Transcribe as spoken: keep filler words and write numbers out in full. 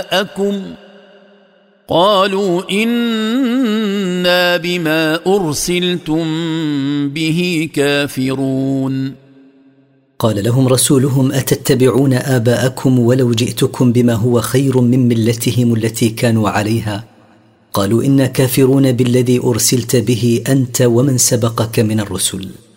أكم قالوا إنا بما أرسلتم به كافرون. قال لهم رسولهم: أتتبعون آباءكم ولو جئتكم بما هو خير من ملتهم التي كانوا عليها؟ قالوا: إنا كافرون بالذي أرسلت به أنت ومن سبقك من الرسل.